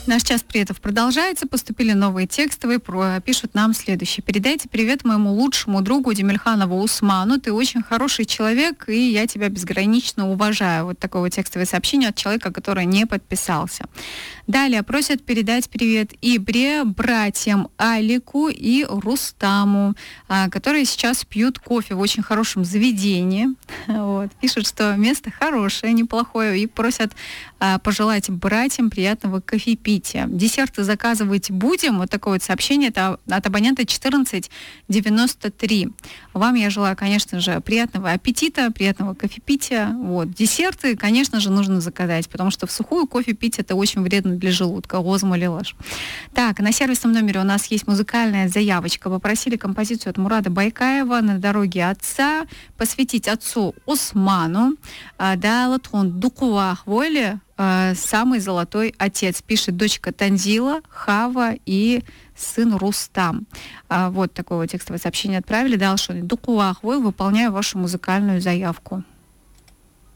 Наш час приветов продолжается. Поступили новые текстовые. Пишут нам следующее. Передайте привет моему лучшему другу Демельханову Усману. Ты очень хороший человек, и я тебя безгранично уважаю. Вот такое вот текстовое сообщение от человека, который не подписался. Далее просят передать привет Ибре, братьям Алику и Рустаму, которые сейчас пьют кофе в очень хорошем заведении. Вот. Пишут, что место хорошее, неплохое, и просят пожелать братьям приятного кофепития. Десерты заказывать будем. Вот такое вот сообщение. Это от абонента 1493. Вам я желаю, конечно же, приятного аппетита, приятного кофепития. Вот. Десерты, конечно же, нужно заказать, потому что в сухую кофе пить это очень вредно для желудка. Озмолилаш. Так, на сервисном номере у нас есть музыкальная заявочка. Попросили композицию от Мурада Байкаева «На дороге отца» посвятить отцу Осману. Да, латхон дукувах воли. Самый золотой отец, пишет дочка Танзила, Хава и сын Рустам. Вот такое вот текстовое сообщение отправили. Далшон дукувах, выполняю вашу музыкальную заявку.